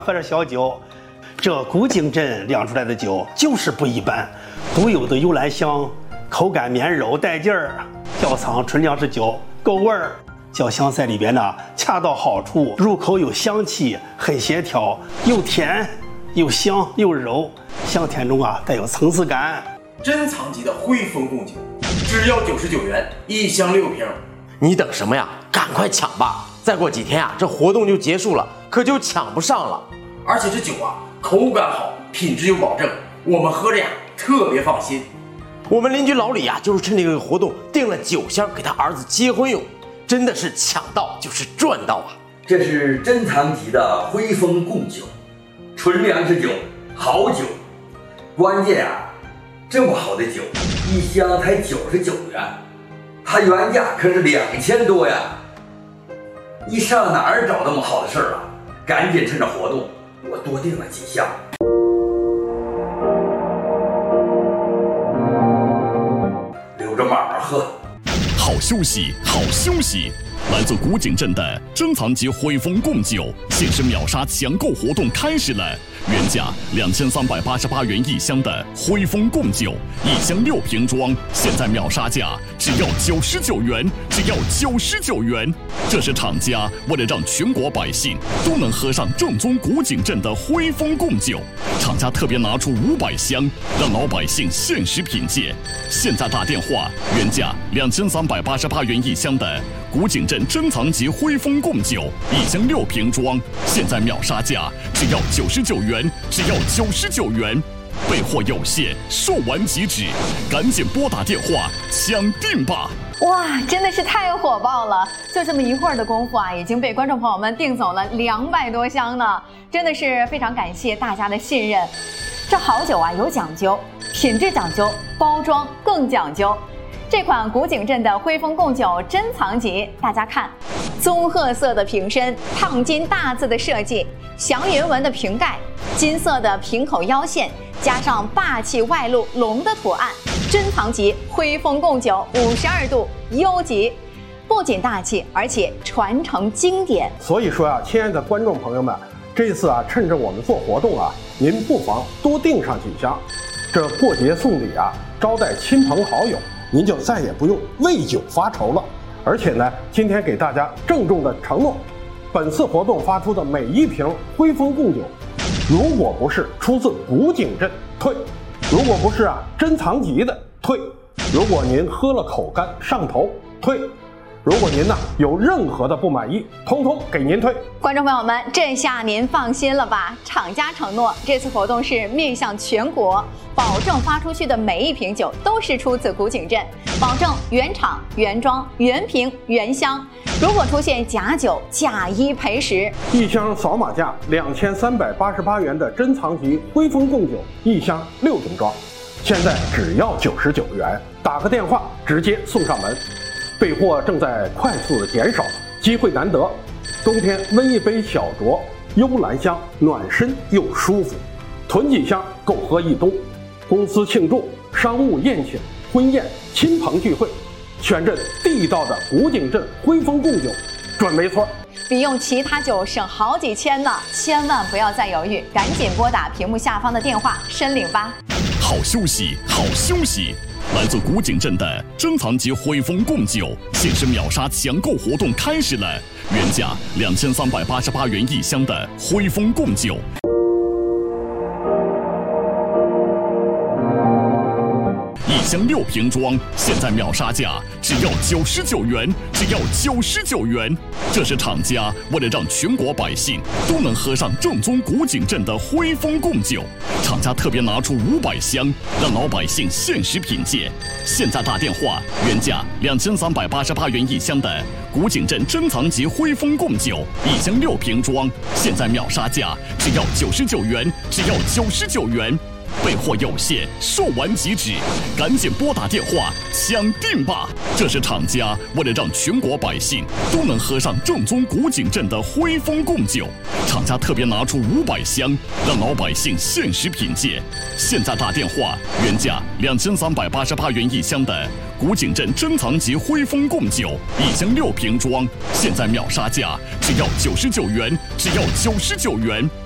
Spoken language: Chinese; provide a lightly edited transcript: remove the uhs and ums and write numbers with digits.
喝点小酒，这古井镇酿出来的酒就是不一般，独有的幽兰香，口感绵柔带劲儿，窖藏纯粮食酒够味儿，酒香在里边呢恰到好处，入口有香气，很协调，又甜又香又柔，香甜中带有层次感。 珍藏级的徽风贡酒，只要99元，1箱6瓶。 你等什么呀？赶快抢吧！再过几天这活动就结束了，可就抢不上了。 而且这酒口感好，品质有保证，我们喝着特别放心。 我们邻居老李就是趁这个活动订了9箱给他儿子结婚用，真的是抢到就是赚到啊！ 这是珍藏级的徽风贡酒，纯粮食酒，好酒。关键这么好的酒，1箱才99元，它原价可是2000多呀！你上哪儿找那么好的事儿啊？赶紧趁着活动，我多订了几箱。留着慢慢喝。 好休息，好休息！来自古井镇的珍藏级徽风贡酒限时秒杀抢购活动开始了。原价2388元1箱的徽风贡酒，1箱6瓶装，现在秒杀价只要99元，只要99元。这是厂家为了让全国百姓都能喝上正宗古井镇的徽风贡酒，厂家特别拿出500箱，让老百姓限时品鉴。现在打电话，原价2388元1箱的古井镇珍藏级徽风贡酒，1箱6瓶装，现在秒杀价只要99元，只要99元。备货有限，售完即止，赶紧拨打电话抢订吧！ 哇，真的是太火爆了！就这么一会儿的功夫已经被观众朋友们订走了200多箱呢，真的是非常感谢大家的信任。这好酒有讲究，品质讲究，包装更讲究。这款古井镇的徽风贡酒珍藏级，大家看，棕褐色的瓶身，烫金大字的设计，祥云纹的瓶盖，金色的瓶口腰线，加上霸气外露龙的图案，珍藏级徽风贡酒52度优级，不仅大气，而且传承经典。 所以说亲爱的观众朋友们，这次趁着我们做活动您不妨多订上几箱，这过节送礼招待亲朋好友，您就再也不用为酒发愁了。而且呢，今天给大家郑重的承诺，本次活动发出的每1瓶徽风贡酒，如果不是出自古井镇退，如果不是珍藏级的退，如果您喝了口干上头退，如果您有任何的不满意，通通给您退。 观众朋友们，这下您放心了吧？厂家承诺这次活动是面向全国，保证发出去的每1瓶酒都是出自古井镇，保证原厂原装原瓶原箱。如果出现假酒，假一赔10。 1箱扫码价2388元的珍藏级徽风贡酒，1箱6瓶装，现在只要99元，打个电话直接送上门。备货正在快速的减少，机会难得，冬天温一杯小酌，幽兰香，暖身又舒服，囤几箱够喝1冬。公司庆祝、商务宴请、婚宴、亲朋聚会，选这地道的古井镇徽风贡酒，准没错。 比用其他酒省好几千呢，千万不要再犹豫，赶紧拨打屏幕下方的电话申领吧。 好休息，好休息！来自古井镇的珍藏级徽风贡酒限时秒杀抢购活动开始了，原价2388元1箱的徽风贡酒，1箱6瓶装，现在秒杀价只要99元，只要99元。这是厂家为了让全国百姓都能喝上正宗古井镇的徽风贡酒，厂家特别拿出500箱，让老百姓限时品鉴。现在打电话，原价2388元1箱的古井镇珍藏级徽风贡酒，1箱6瓶装，现在秒杀价只要99元，只要99元。备货有限，售完即止，赶紧拨打电话抢订吧！这是厂家为了让全国百姓都能喝上正宗古井镇的徽风贡酒，厂家特别拿出500箱，让老百姓限时品鉴。现在打电话，原价2388元1箱的古井镇珍藏级徽风贡酒，1箱6瓶装，现在秒杀价只要99元，只要99元。